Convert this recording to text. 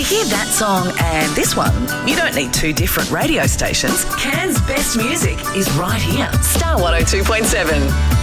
you hear that song and this one, you don't need two different radio stations. Cairns' best music is right here. Star 102.7.